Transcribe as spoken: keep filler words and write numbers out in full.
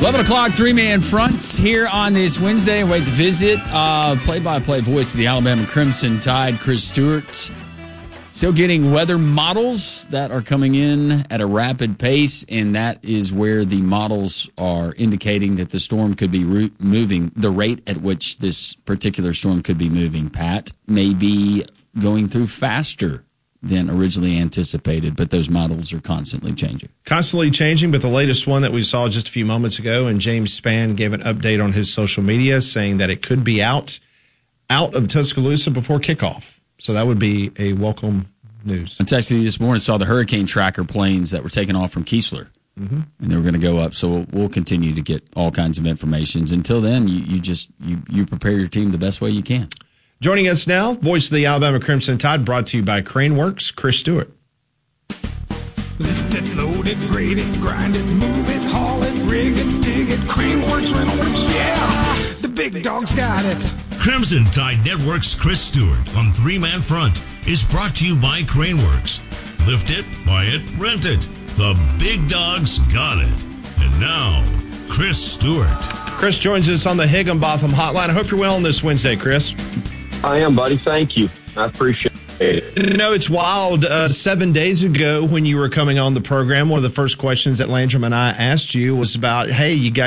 eleven o'clock, three-man front here on this Wednesday. Wait to visit. Uh, play-by-play voice of the Alabama Crimson Tide, Chris Stewart. Still getting weather models that are coming in at a rapid pace, and that is where the models are indicating that the storm could be ro- moving. The rate at which this particular storm could be moving, Pat, may be going through faster than originally anticipated, but those models are constantly changing. Constantly changing, but the latest one that we saw just a few moments ago, and James Spann gave an update on his social media saying that it could be out out of Tuscaloosa before kickoff. So that would be a welcome news. I texted you this morning, saw the hurricane tracker planes that were taking off from Keesler, mm-hmm. and they were going to go up. So we'll, we'll continue to get all kinds of information. Until then, you, you just you, you prepare your team the best way you can. Joining us now, voice of the Alabama Crimson Tide, brought to you by Craneworks, Chris Stewart. Lift it, load it, grade it, grind it, move it, haul it, rig it, dig it, Craneworks, Reynolds, yeah, the big dog's got it. Crimson Tide Network's Chris Stewart on Three Man Front is brought to you by Craneworks. Lift it, buy it, rent it. The big dog's got it. And now, Chris Stewart. Chris joins us on the Higginbotham Hotline. I hope you're well on this Wednesday, Chris. I am, buddy. Thank you. I appreciate it. You know, it's wild. Uh, seven days ago when you were coming on the program, one of the first questions that Landrum and I asked you was about, hey, you got